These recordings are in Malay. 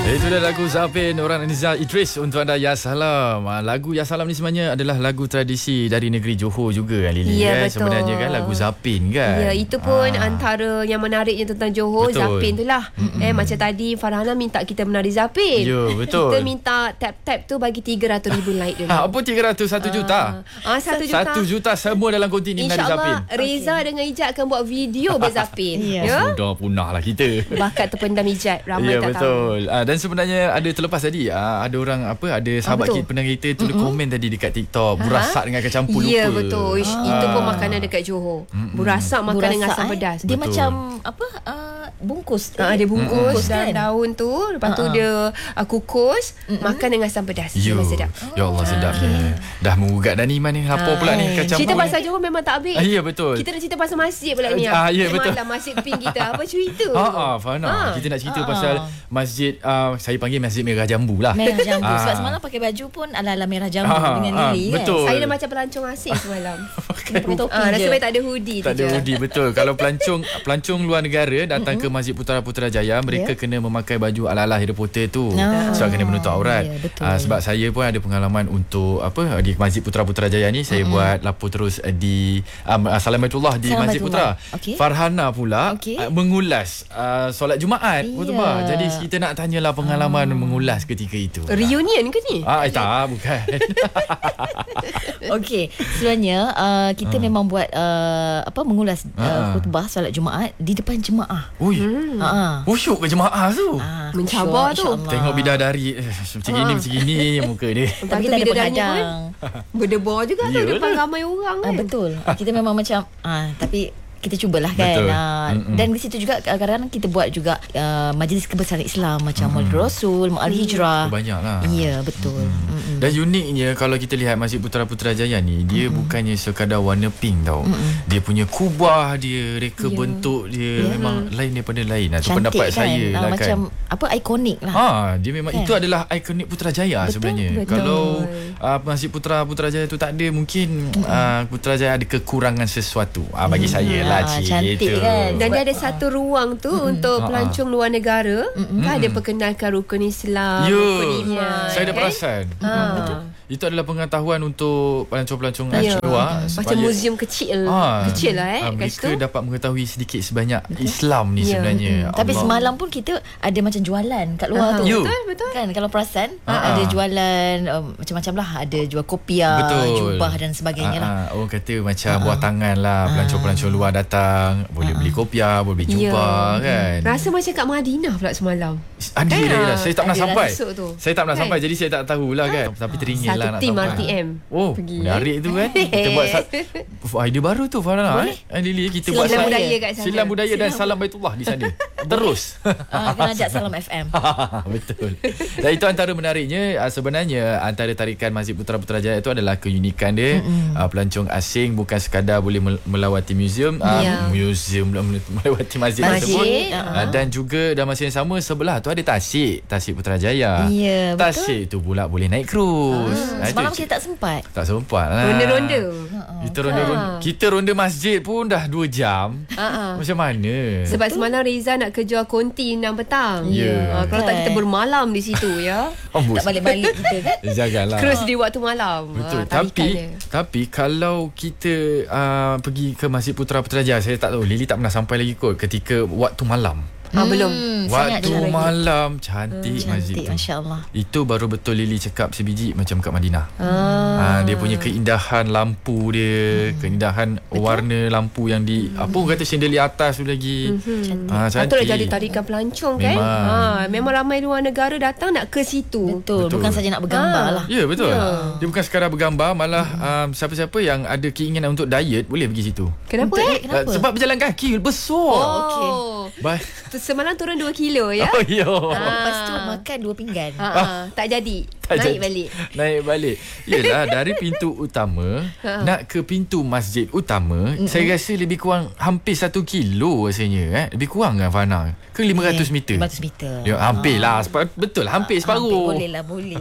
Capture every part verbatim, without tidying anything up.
Itu dah lagu Zapin orang Nizal Idris untuk anda Ya Salam. Lagu Ya Salam ni sebenarnya adalah lagu tradisi dari negeri Johor juga kan Lily, ya, kan? Betul. Sebenarnya kan lagu Zapin kan. Ya, itu pun ha. antara yang menariknya tentang Johor. Betul. Zapin tu lah. Mm-mm. Eh macam tadi Farhana minta kita menari Zapin. Ya, betul. Kita minta tap-tap tu bagi tiga ratus ribu like dulu. Ha, apa tiga ratus? satu juta? Ah, satu juta. satu juta semua dalam konti ni menari Zapin. InsyaAllah Reza okay. dengan Ijat akan buat video berzapin. Ya. Ya. Sudah punah lah kita. Bakat terpendam Ijat. Ramai ya, tak betul. tahu. Ah, dan sebenarnya ada terlepas tadi ah, ada orang apa ada sahabat ah, kita pendengar kita tulis mm-hmm. komen tadi dekat TikTok burasak dengan kacang pul lupa. Ya, betul. Ah. Itu pun makanan dekat Johor. Mm-hmm. Burasak makan Burasak, dengan asam eh? pedas. Dia betul. macam apa uh, bungkus. Ah, dia bungkus mm-hmm. dan kan? daun tu, lepas tu uh-huh. dia uh, kukus, mm-hmm. makan dengan asam pedas. Yo. Memang sedap. Ya Allah, sedapnya. Okay. Dah mengugat dah ni Iman ni. Lapar pula ni kacang Cerita pul. pasal Johor memang tak habis. Ah, ya, betul. Kita nak cerita pasal masjid pula ni. Ah, ya, betul. Malam masjid pink kita. Apa cerita? Ha ah, Fahana. Ha. Kita nak cerita ha. pasal masjid uh, saya panggil Masjid Merah Jambu lah. Merah Jambu. Ah. Sebab semalam pakai baju pun ala-ala Merah Jambu Ah, dengan ah, Lily kan. betul. Saya dah macam pelancong asing semalam. Pakai topi Ah, je. nasib baik tak ada hoodie Tak tu ada je. hoodie, betul. Kalau pelancong pelancong luar negara datang mm-hmm. ke Masjid Putera Putrajaya, mereka yeah. kena memakai baju ala-ala Harry Potter tu. Ah. Sebab kena menutup aurat. Yeah, betul. Ah, sebab saya pun ada pengalaman untuk apa di Masjid Putera Putrajaya ni, saya mm-hmm. buat lapor terus di um, Assalamualaikum di Masjid Putera. Okay. Farhana pula okay. uh, mengulas uh, solat Jumaat. Yeah. Jadi kita nak tanyalah pengalaman ah. mengulas ketika itu. Reunion ke ni? Ah, eh, tak, bukan. Okey, sebenarnya uh, kita uh. memang buat uh, apa mengulas uh, uh. khutbah solat Jumaat di depan jemaah. Ui. Hmm. Ha. Khusyuk ke jemaah tu? Ah, mencabar tu. Tengok bidadari eh, macam gini macam gini muka dia. Tapi kita ada pengadang. Berdebar juga tu depan ramai orang kan. Ah, betul. Kita memang macam ah tapi kita cubalah kan. Uh, dan di situ juga kadang-kadang kita buat juga uh, majlis kebesaran Islam macam Maulid Rasul, Ma'al Hijrah. Oh, banyaklah. Ya, betul. Mm-mm. Dan uniknya kalau kita lihat Masjid Putera Putrajaya ni, dia Mm-mm. bukannya sekadar warna pink tau. Mm-mm. Dia punya kubah dia, reka yeah. bentuk dia yeah. memang lain daripada lain. Itu pendapat kan? saya uh, lah kan. Macam apa ikonik lah. Ha, dia memang kan? Itu adalah ikonik Putrajaya betul, sebenarnya. Betul. Kalau uh, Masjid Putera Putrajaya tu tak ada, mungkin uh, Putrajaya ada kekurangan sesuatu. Ah uh, bagi mm. saya lah cik. Cantik gitu. kan. Dan dia ada satu ruang tu mm-hmm. untuk Ha-ha. pelancong luar negara. Mm-hmm. Kan ada perkenalkan rukun Islam, ya, rukun iman. Saya ada kan? perasan. Ha. Betul. Itu adalah pengetahuan untuk pelancong-pelancong Ya. luar. Macam muzium kecil. Ah, Kecil lah eh ah, kat mereka situ. dapat mengetahui sedikit sebanyak Islam ni Ya. sebenarnya. Hmm. Tapi Allah. semalam pun kita ada macam jualan kat luar Ah, tu. You. Betul, betul. Kan kalau perasan Ah, ada ah. jualan um, macam-macam lah. Ada jual kopiah, Betul. jubah dan sebagainya Ah, lah. ah. Orang kata macam Ah, buah tangan lah. Pelancong-pelancong luar datang, boleh beli kopiah, boleh beli jubah kan. Rasa macam kat Madinah pula semalam. Ada Kan? dah, dah. Saya tak pernah Ada sampai. masuk tu. Saya tak pernah Kan? sampai, jadi saya tak tahulah kan. Tapi teringin Satu lah nak tim sampai. R T M Oh, pergi. menarik tu kan. Kita buat sa- idea baru tu Farhana eh. Eh, Lily, kita Silam buat Silam sa- budaya kat sana. Silam budaya dan salam Baitullah di sana. Terus. Ah, kena ajak Salam F M. Betul. Dan itu antara menariknya, sebenarnya antara tarikan Masjid Putera Putrajaya itu adalah keunikan dia. Uh, pelancong asing bukan sekadar boleh melawati muzium, uh, Ya. muzium melawati masjid, Masjid, tersebut. uh-huh. Uh, dan juga dalam masa yang sama sebelah tu ada tasik, tasik Putrajaya. Ya, betul. Tasik tu pula boleh naik kruz. Ah, Ah, semalam itu kita tak sempat. tak sempat lah. Ronda-ronda. Kita ronda-ronda. Kita ronda masjid pun dah dua jam. Ah, ah. Macam mana? Sebab semalam Reza nak kejar konti enam petang. Ya. Ah, kalau tak kita bermalam di situ ya. Ambus. Tak balik-balik kita kan. Janganlah. Cruise di waktu malam. Betul. Ah, tarikan Tapi dia. tapi kalau kita uh, pergi ke Masjid Putera Putrajaya, saya tak tahu, Lily tak pernah sampai lagi kot ketika waktu malam. Ah, belum. Hmm, sangat Waktu cantik. malam cantik Hmm, masjid cantik, tu. masya-Allah. Itu baru betul Lily cakap sebiji macam kat Madinah. Ah. Ha, dia punya keindahan lampu dia, hmm. keindahan betul? Warna lampu yang di hmm. apa orang kata chandelier atas tu lagi. Hmm. Ha, Patutlah cantik. jadi tarikan pelancong kan. Memang. Ha, memang ramai luar negara datang nak ke situ. Betul, Betul. bukan saja nak bergambar Ah. lah. Ya, betul. Ya. Dia bukan sekadar bergambar, malah um, siapa-siapa yang ada keinginan untuk diet boleh pergi situ. Kenapa Untuk- eh? Kenapa? Uh, sebab berjalan kaki besar. Oh, okey. Ba- Semalam turun dua kilo ya. Oh, ya. Lepas tu makan dua pinggan. Ha, ha, tak jadi. Naik balik. Naik balik. Yelah, dari pintu utama nak ke pintu masjid utama, mm-hmm. saya rasa lebih kurang hampir satu kilo rasanya. Eh? Lebih kurang kan Fana? Ke lima ratus meter? lima ratus meter. Ya, hampir lah. Betul, hampir separuh. Hampir boleh lah, boleh.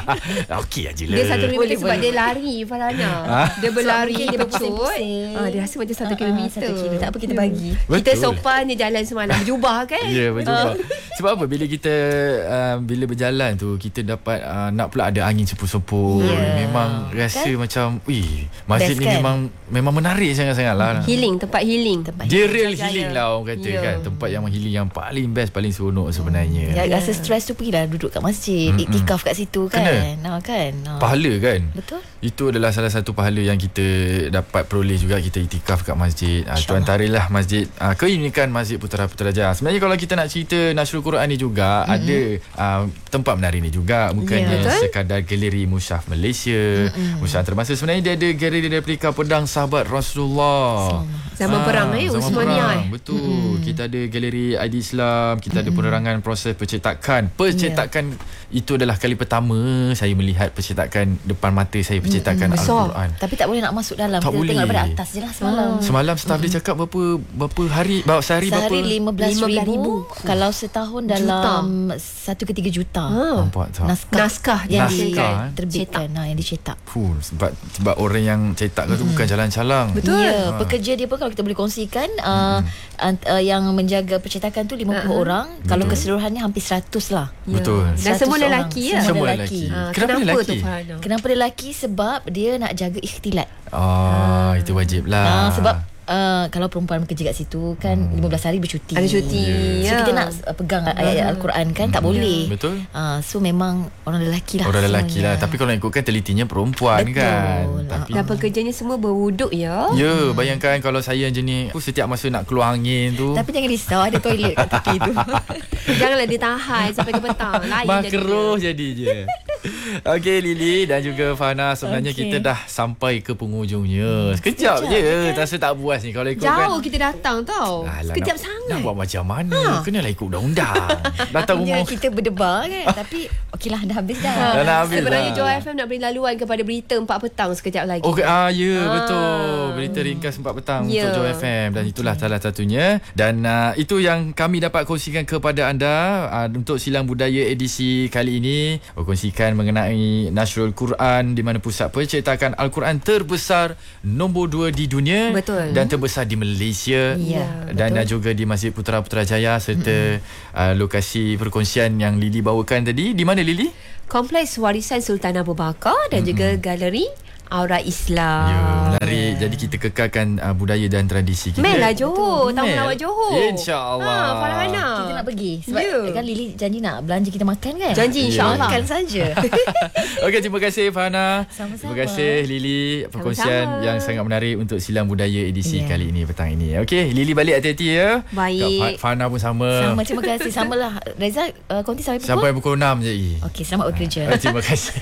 Okey aje lah. Dia satu kilometer sebab boleh. dia lari Farhana. Dia berlari, dia bercut. Ah, dia rasa macam satu kilometer. Satu kilo. Tak apa, kita bagi. Kita sopan dia jalan semalam. Berjubah kan? Ya, berjubah. Sebab apa? Bila kita uh, bila berjalan tu, kita dapat uh, nak pula ada angin sepul-sepul. Yeah. Memang rasa kan? Macam, wih, masjid Best ni kan? memang memang menarik sangat-sangat lah. Healing, tempat healing. Tempat dia real healing lah orang kata yeah. kan. Tempat yang healing yang paling best, paling seronok sebenarnya. Ya, rasa stres tu pergilah duduk kat masjid, Mm-mm. iktikaf kat situ kan. Nah, kan. Nah. Pahala kan? Betul. Itu adalah salah satu pahala yang kita dapat peroleh juga, kita iktikaf kat masjid. Ah, itu antaralah masjid, ah, keunikan Masjid Putera Putrajaya. Sebenarnya kalau kita nak cerita Nasrul Quran ni juga, mm-hmm. ada ah, tempat menari ni juga. Bukannya yeah, sekadar galeri Mushaf Malaysia. Mm-hmm. Mushaf antarabangsa. Sebenarnya dia ada galeri replika pedang sahabat Rasulullah. Zaman ah, perang eh, Uthmaniyah. Betul. Mm-hmm. Kita ada galeri I D Islam, kita mm-hmm. ada penerangan proses percetakan. Percetakan yeah. itu adalah kali pertama saya melihat percetakan depan mata saya, percetakan mm-hmm. Al-Quran. Tapi tak boleh nak masuk dalam. Tak kita boleh. tengok daripada atas je lah semalam. Hmm. Semalam staff mm-hmm. dia cakap berapa berapa hari, bawa sehari, sehari berapa? lima belas ribu. Kalau setahun dalam satu ke tiga juta. Ha. Nampak tak? Naskah, naskah yang diterbitkan, ha, yang dicetak. Fuh, sebab sebab orang yang cetak mm-hmm. tu bukan jalan-calang. Betul. Ya, ha. Pekerja dia pun kalau kita boleh kongsikan uh, mm-hmm. uh, yang menjaga percetakan tu lima puluh uh-huh. orang. Betul. Kalau keseluruhannya hampir seratus lah. Betul. Dan semua lelaki ya. Semua lelaki. Ha, kenapa, kenapa lelaki? Tu, kenapa lelaki? Sebab dia nak jaga ikhtilat. Ah, ha. itu wajib lah. Ha, sebab Uh, kalau perempuan bekerja kat situ kan hmm. lima belas hari bercuti. Ada cuti. Yeah. So kita nak uh, pegang uh, ayat Al-Quran kan, tak boleh. Betul. Uh, so memang orang lelaki lah. Orang lelaki lah. Tapi kalau ikutkan telitinya perempuan. Betul. Kan. Tapi dan pekerjanya semua berwuduk ya. Ya, bayangkan kalau saya macam ni, aku setiap masa nak keluar angin tu. Tapi jangan risau, ada toilet kat tepi tu. Janganlah ditahan sampai ke petang. Lain Makruh jadi je. Okey Lily dan juga Fana, sebenarnya okay. kita dah sampai ke penghujungnya. Sekejap, Sekejap je. Kan? Rasa tak puas ni kalau ikut. Jauh kan. kita datang tau. Alah, sekejap nak, sangat. Nak buat macam mana? Ha. Kenalah ikut undang-undang. Datang rumah. Ya, kita berdebar kan. Tapi okeylah, dah habis dah. Dah, dah habis sebenarnya dah. Joy F M nak beri laluan kepada berita empat petang sekejap lagi. Okey, ah ya, ah. betul. Berita ringkas empat petang yeah. untuk Joy F M dan itulah okay. salah satunya. Dan uh, itu yang kami dapat kongsikan kepada anda uh, untuk Silang Budaya edisi kali ini, berkongsikan mengenai Nasrul Quran, di mana pusat percetakan Al-Quran terbesar nombor dua di dunia. Betul. Dan terbesar di Malaysia. Ya, dan betul. juga di Masjid Putera Putrajaya serta mm-hmm. uh, lokasi perkongsian yang Lily bawakan tadi. Di mana Lily? Kompleks Warisan Sultan Abu Bakar dan mm-hmm. juga galeri Aura Islam. Ya, menarik. Jadi kita kekalkan uh, budaya dan tradisi kita. Melah Johor, tamu lawat Johor. InsyaAllah. Ha, Farhana. Kita nak pergi sebab yeah. kan Lily janji nak belanja kita makan kan. Janji insyaAllah. Makan saja. Okey, terima kasih Farhana. Sama-sama. Terima kasih Lily, perkongsian Sama-sama. yang sangat menarik untuk Silang Budaya edisi yeah. kali ini petang ini. Okey, Lily balik hati-hati ya. Baik. Farhana pun sama. Sama, terima kasih. Samalah. Reza, uh, konti sampai pukul? Sampai pukul enam je. Okey, selamat bekerja. Terima kasih.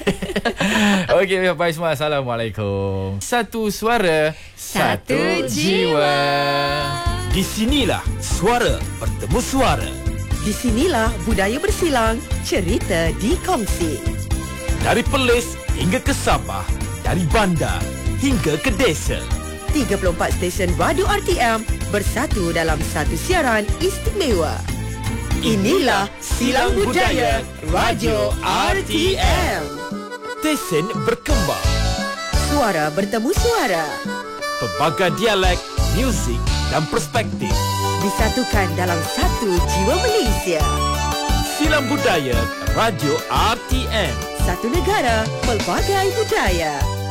Okey, bye semua. Assalamualaikum. Satu suara, satu, satu jiwa. Di sinilah suara bertemu suara. Di sinilah budaya bersilang, cerita dikongsi. Dari Perlis hingga ke Sabah, dari bandar hingga ke desa. tiga puluh empat stesen radio R T M bersatu dalam satu siaran istimewa. Inilah Silang Budaya Radio R T M. Stesen berkembang. Suara bertemu suara. Pelbagai dialek, muzik dan perspektif disatukan dalam satu jiwa Malaysia. Silang Budaya Radio R T M. Satu negara, pelbagai budaya.